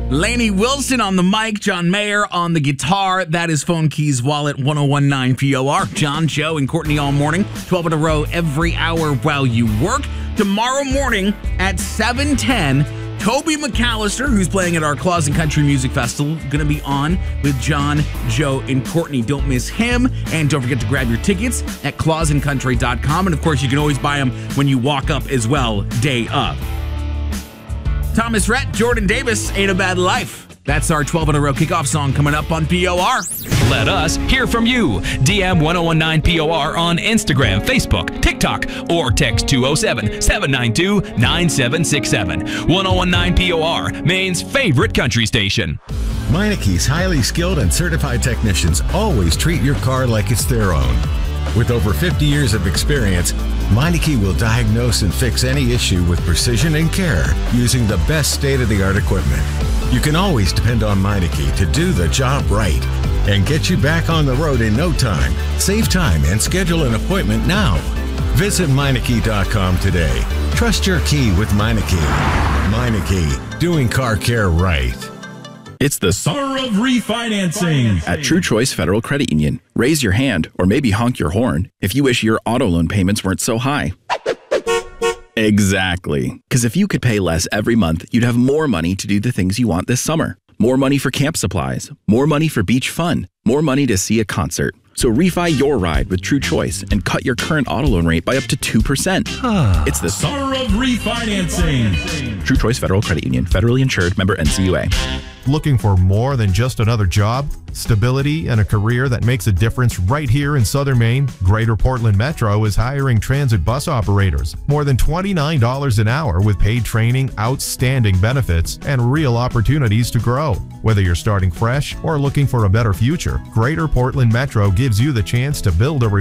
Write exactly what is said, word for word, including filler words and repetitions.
Lainey Wilson on the mic, John Mayer on the guitar. That is Phone Keys Wallet one oh one nine P O R. John, Joe, and Courtney all morning, twelve in a row every hour while you work. Tomorrow morning at seven ten, Toby McAllister, who's playing at our Claus and Country Music Festival, going to be on with John, Joe, and Courtney. Don't miss him. And don't forget to grab your tickets at claus and country dot com. And, of course, you can always buy them when you walk up as well, day of. Thomas Rhett, Jordan Davis, Ain't a Bad Life. That's our twelve in a row kickoff song coming up on P O R. Let us hear from you. D M one oh one nine P O R on Instagram, Facebook, TikTok, or text two oh seven, seven nine two, nine seven six seven. one oh one nine P O R, Maine's favorite country station. Meineke's highly skilled and certified technicians always treat your car like it's their own. With over fifty years of experience, Meineke will diagnose and fix any issue with precision and care using the best state-of-the-art equipment. You can always depend on Meineke to do the job right and get you back on the road in no time. Save time and schedule an appointment now. Visit Meineke dot com today. Trust your key with Meineke. Meineke, doing car care right. It's the summer of refinancing at True Choice Federal Credit Union. Raise your hand or maybe honk your horn if you wish your auto loan payments weren't so high. Exactly. Because if you could pay less every month, you'd have more money to do the things you want this summer. More money for camp supplies, more money for beach fun, more money to see a concert. So refi your ride with True Choice and cut your current auto loan rate by up to two percent. It's the summer of refinancing. True Choice Federal Credit Union, federally insured, member N C U A. Looking for more than just another job? Stability and a career that makes a difference right here in Southern Maine? Greater Portland Metro is hiring transit bus operators. More than twenty-nine dollars an hour with paid training, outstanding benefits, and real opportunities to grow. Whether you're starting fresh or looking for a better future, Greater Portland Metro gives you the chance to build a